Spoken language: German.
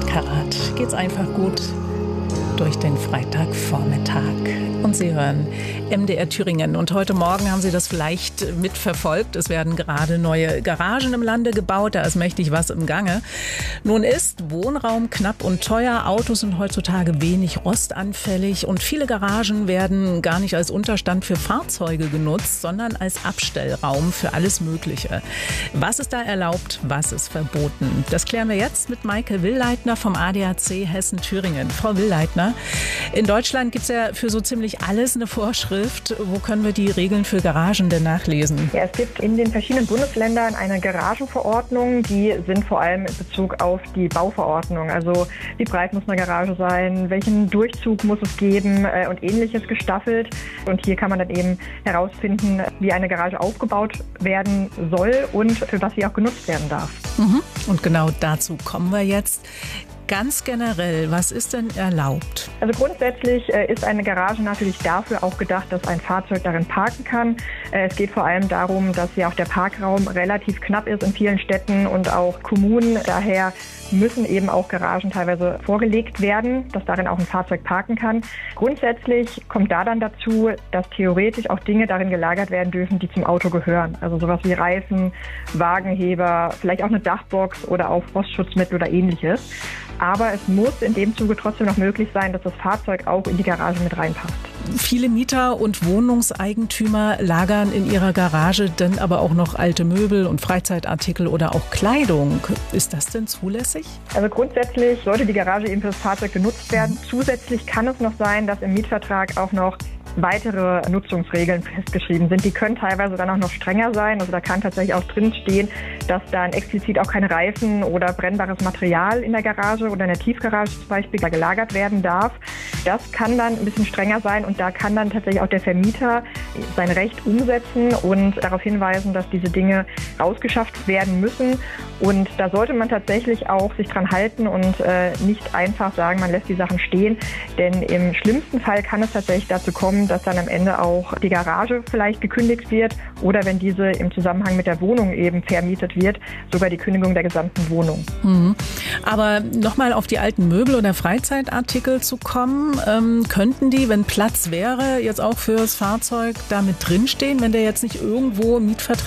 Karat geht's einfach gut durch den Freitagvormittag. Und Sie hören MDR Thüringen. Und heute Morgen haben Sie das vielleicht mitverfolgt. Es werden gerade neue Garagen im Lande gebaut. Da ist mächtig was im Gange. Nun ist Wohnraum knapp und teuer. Autos sind heutzutage wenig rostanfällig. Und viele Garagen werden gar nicht als Unterstand für Fahrzeuge genutzt, sondern als Abstellraum für alles Mögliche. Was ist da erlaubt? Was ist verboten? Das klären wir jetzt mit Maike Willleitner vom ADAC Hessen-Thüringen. Frau Willleitner, in Deutschland gibt es ja für so ziemlich alles eine Vorschrift. Wo können wir die Regeln für Garagen denn nachlesen? Ja, es gibt in den verschiedenen Bundesländern eine Garagenverordnung. Die sind vor allem in Bezug auf die Bauverordnung. Also wie breit muss eine Garage sein, welchen Durchzug muss es geben und Ähnliches gestaffelt. Und hier kann man dann eben herausfinden, wie eine Garage aufgebaut werden soll und für was sie auch genutzt werden darf. Und genau dazu kommen wir jetzt. Ganz generell, was ist denn erlaubt? Also grundsätzlich ist eine Garage natürlich dafür auch gedacht, dass ein Fahrzeug darin parken kann. Es geht vor allem darum, dass ja auch der Parkraum relativ knapp ist in vielen Städten und auch Kommunen. Daher müssen eben auch Garagen teilweise vorgelegt werden, dass darin auch ein Fahrzeug parken kann. Grundsätzlich kommt da dann dazu, dass theoretisch auch Dinge darin gelagert werden dürfen, die zum Auto gehören. Also sowas wie Reifen, Wagenheber, vielleicht auch eine Dachbox oder auch Frostschutzmittel oder Ähnliches. Aber es muss in dem Zuge trotzdem noch möglich sein, dass das Fahrzeug auch in die Garage mit reinpasst. Viele Mieter und Wohnungseigentümer lagern in ihrer Garage dann aber auch noch alte Möbel und Freizeitartikel oder auch Kleidung. Ist das denn zulässig? Also grundsätzlich sollte die Garage eben für das Fahrzeug genutzt werden. Zusätzlich kann es noch sein, dass im Mietvertrag auch noch weitere Nutzungsregeln festgeschrieben sind. Die können teilweise dann auch noch strenger sein. Also da kann tatsächlich auch drin stehen, dass dann explizit auch keine Reifen oder brennbares Material in der Garage oder in der Tiefgarage zum Beispiel gelagert werden darf. Das kann dann ein bisschen strenger sein und da kann dann tatsächlich auch der Vermieter sein Recht umsetzen und darauf hinweisen, dass diese Dinge rausgeschafft werden müssen. Und da sollte man tatsächlich auch sich dran halten und nicht einfach sagen, man lässt die Sachen stehen. Denn im schlimmsten Fall kann es tatsächlich dazu kommen, dass dann am Ende auch die Garage vielleicht gekündigt wird oder wenn diese im Zusammenhang mit der Wohnung eben vermietet wird, sogar die Kündigung der gesamten Wohnung. Aber nochmal auf die alten Möbel oder Freizeitartikel zu kommen, könnten die, wenn Platz wäre, jetzt auch fürs Fahrzeug damit drinstehen, wenn der jetzt nicht irgendwo im Mietvertrag